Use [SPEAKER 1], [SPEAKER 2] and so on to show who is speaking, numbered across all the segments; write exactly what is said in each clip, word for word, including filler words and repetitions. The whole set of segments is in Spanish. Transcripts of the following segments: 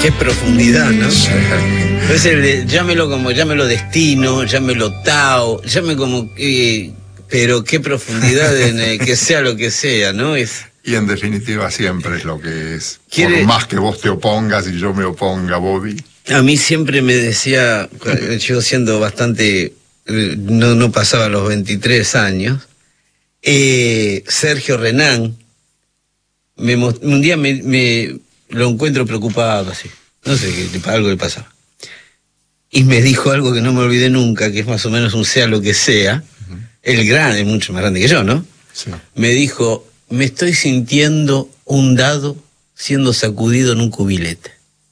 [SPEAKER 1] Qué profundidad, ¿no? Es el de, llámelo como, llámelo destino, llámelo Tao, llámelo como, eh, pero qué profundidad en eh, que sea lo que sea, ¿no? Es...
[SPEAKER 2] Y en definitiva siempre es lo que es.
[SPEAKER 1] ¿Quiere...
[SPEAKER 2] Por más que vos te opongas y yo me oponga, Bobby.
[SPEAKER 1] A mí siempre me decía, yo siendo bastante, no, no pasaba los veintitrés años, eh, Sergio Renán, me, un día me, me lo encuentro preocupado así, no sé, qué, algo le pasaba. Y me dijo algo que no me olvidé nunca, que es más o menos un sea lo que sea, uh-huh. El gran, es mucho más grande que yo, ¿no?
[SPEAKER 2] Sí.
[SPEAKER 1] Me dijo, me estoy sintiendo un dado siendo sacudido en un cubilete.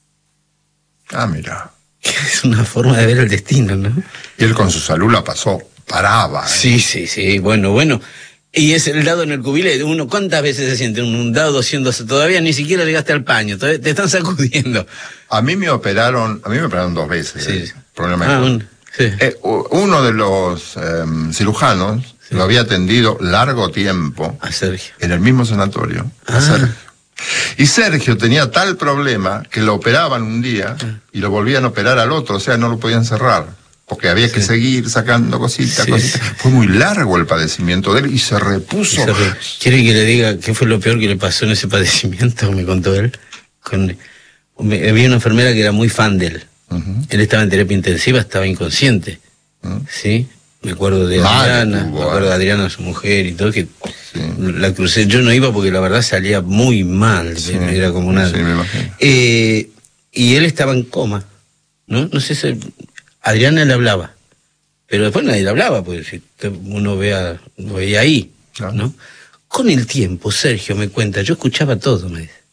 [SPEAKER 2] Ah, mira.
[SPEAKER 1] Es una forma de ver el destino, ¿no?
[SPEAKER 2] Y él con su salud la pasó, paraba. ¿eh?
[SPEAKER 1] Sí, sí, sí, bueno, bueno. Y es el dado en el cubilete. Uno, ¿cuántas veces se siente un dado haciéndose? Todavía ni siquiera llegaste al paño, todavía te están sacudiendo.
[SPEAKER 2] A mí me operaron, a mí me operaron dos veces.
[SPEAKER 1] Sí.
[SPEAKER 2] Eh, problema
[SPEAKER 1] ah, un, sí.
[SPEAKER 2] eh, uno de los eh, cirujanos sí. Lo había atendido largo tiempo.
[SPEAKER 1] A Sergio.
[SPEAKER 2] En el mismo sanatorio.
[SPEAKER 1] Ah.
[SPEAKER 2] A Sergio. Y Sergio tenía tal problema que lo operaban un día ah. y lo volvían a operar al otro, o sea, no lo podían cerrar. Porque había sí. que seguir sacando cositas, sí, cositas. Sí. Fue muy largo el padecimiento de él y se repuso. Y se re...
[SPEAKER 1] ¿Quiere que le diga qué fue lo peor que le pasó en ese padecimiento? Me contó él. Con... Había una enfermera que era muy fan de él. Uh-huh. Él estaba en terapia intensiva, estaba inconsciente. Uh-huh. ¿Sí? Me acuerdo de Madre Adriana, tuvo, me acuerdo de Adriana, su mujer y todo, que sí. La crucé. Yo no iba porque la verdad salía muy mal. Sí. Era como una...
[SPEAKER 2] Sí, me imagino.
[SPEAKER 1] Eh, y él estaba en coma, ¿no? No sé si... Adriana le hablaba, pero después nadie le hablaba, porque si uno vea, lo veía ahí, claro. ¿No? Con el tiempo, Sergio me cuenta, yo escuchaba todo, me dice.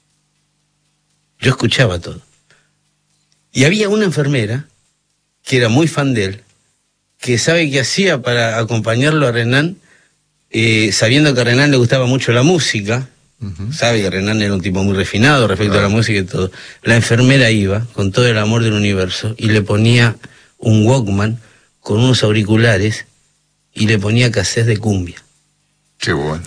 [SPEAKER 1] Yo escuchaba todo. Y había una enfermera, que era muy fan de él, que sabe qué hacía para acompañarlo a Renán, eh, sabiendo que a Renán le gustaba mucho la música, uh-huh. Sabe que Renán era un tipo muy refinado respecto claro. a la música y todo. La enfermera iba, con todo el amor del universo, y le ponía un Walkman con unos auriculares y le ponía cassettes de cumbia.
[SPEAKER 2] Qué bueno.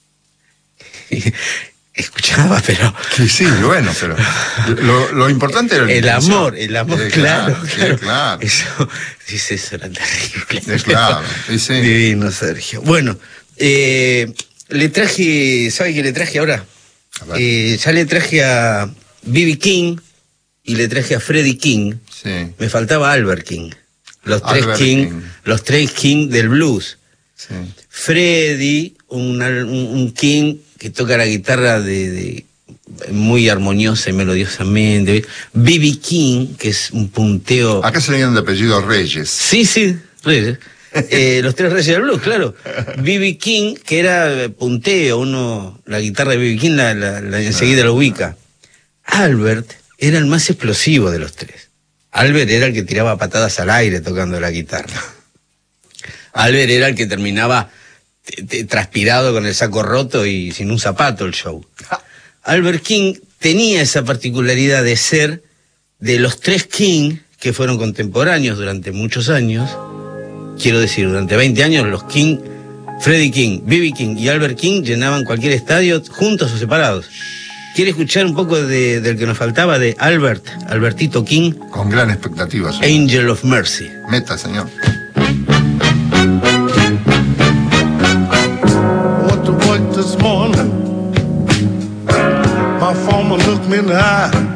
[SPEAKER 1] Escuchaba, pero...
[SPEAKER 2] Sí, sí, bueno, pero... Lo, lo importante era...
[SPEAKER 1] El, el amor, el amor, eh, claro, claro.
[SPEAKER 2] claro. claro.
[SPEAKER 1] Eso, dice, eso era terrible.
[SPEAKER 2] Es claro, sí, sí.
[SPEAKER 1] Divino, Sergio. Bueno, eh, le traje, ¿sabe qué le traje ahora? Eh, ya le traje a B B King y le traje a Freddie King.
[SPEAKER 2] Sí.
[SPEAKER 1] Me faltaba Albert King. Los tres
[SPEAKER 2] Albert
[SPEAKER 1] King,
[SPEAKER 2] King.
[SPEAKER 1] Los tres King del blues.
[SPEAKER 2] Sí.
[SPEAKER 1] Freddie, un, un, un King que toca la guitarra de, de muy armoniosa y melodiosamente. B B King, que es un punteo.
[SPEAKER 2] Acá se le llaman de apellido Reyes.
[SPEAKER 1] Sí, sí, Reyes. eh, los tres Reyes del blues, claro. B B King, que era punteo, uno, la guitarra de B B King la, la, la enseguida lo ubica. Albert era el más explosivo de los tres. Albert era el que tiraba patadas al aire tocando la guitarra. Albert era el que terminaba t- t- transpirado con el saco roto y sin un zapato el show. Albert King tenía esa particularidad de ser de los tres King que fueron contemporáneos durante muchos años. Quiero decir, durante veinte años los King, Freddie King, B B King y Albert King llenaban cualquier estadio juntos o separados. ¿Quiere escuchar un poco de, del que nos faltaba de Albert, Albertito King?
[SPEAKER 2] Con gran expectativa, señor.
[SPEAKER 1] Angel of Mercy.
[SPEAKER 2] Meta, señor.
[SPEAKER 3] Went to work this morning. My former looked me in the eye.